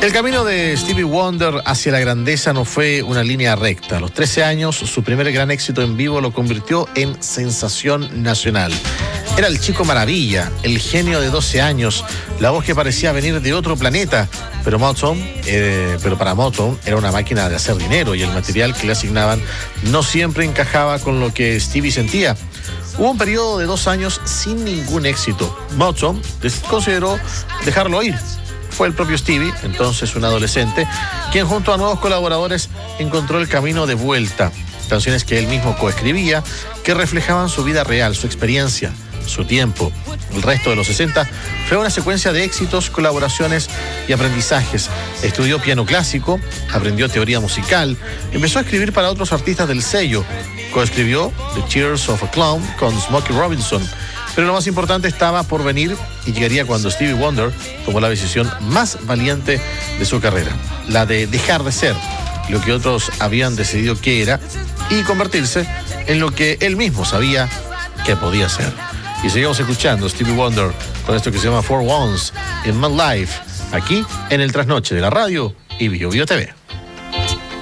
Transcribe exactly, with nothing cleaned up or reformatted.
El camino de Stevie Wonder hacia la grandeza no fue una línea recta. A los trece años, su primer gran éxito en vivo lo convirtió en sensación nacional. Era el chico maravilla, el genio de doce años, la voz que parecía venir de otro planeta. Pero Motown, eh, pero para Motown era una máquina de hacer dinero y el material que le asignaban no siempre encajaba con lo que Stevie sentía. Hubo un periodo de dos años sin ningún éxito. Motown consideró dejarlo ir. Fue el propio Stevie, entonces un adolescente, quien junto a nuevos colaboradores encontró el camino de vuelta. Canciones que él mismo coescribía, que reflejaban su vida real, su experiencia, su tiempo. El resto de los sesenta fue una secuencia de éxitos, colaboraciones y aprendizajes. Estudió piano clásico, aprendió teoría musical, empezó a escribir para otros artistas del sello. Coescribió The Tears of a Clown con Smokey Robinson. Pero lo más importante estaba por venir y llegaría cuando Stevie Wonder tomó la decisión más valiente de su carrera, la de dejar de ser lo que otros habían decidido que era y convertirse en lo que él mismo sabía que podía ser. Y seguimos escuchando Stevie Wonder con esto que se llama For Once in My Life, aquí en el Trasnoche de la radio y Bio Bio T V.